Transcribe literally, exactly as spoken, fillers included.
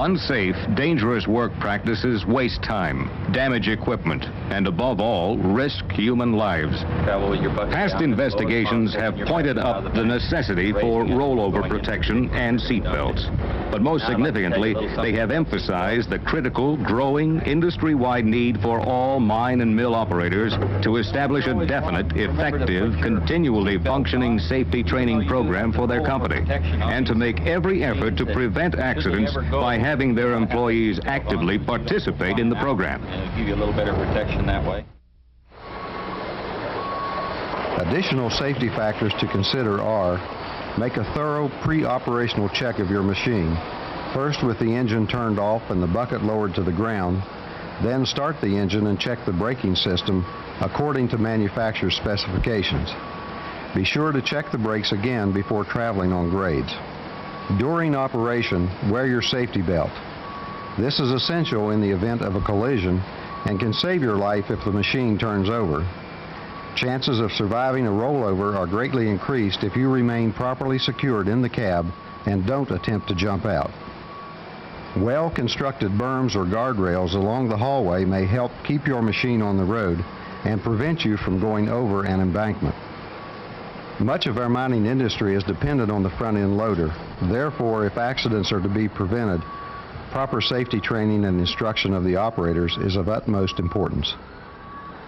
Unsafe, dangerous work practices waste time, damage equipment, and above all, risk human lives. Past investigations have pointed up the necessity for rollover protection and seat belts. But most significantly, they have emphasized the critical, growing, industry-wide need for all mine and mill operators to establish a definite, effective, continually functioning safety training program for their company, and to make every effort to prevent accidents by having their employees actively participate in the program. It'll give you a little better protection that way. Additional safety factors to consider are: make a thorough pre-operational check of your machine, first with the engine turned off and the bucket lowered to the ground, then start the engine and check the braking system according to manufacturer's specifications. Be sure to check the brakes again before traveling on grades. During operation, wear your safety belt. This is essential in the event of a collision and can save your life if the machine turns over. Chances of surviving a rollover are greatly increased if you remain properly secured in the cab and don't attempt to jump out. Well-constructed berms or guardrails along the hallway may help keep your machine on the road and prevent you from going over an embankment. Much of our mining industry is dependent on the front-end loader. Therefore, if accidents are to be prevented, proper safety training and instruction of the operators is of utmost importance.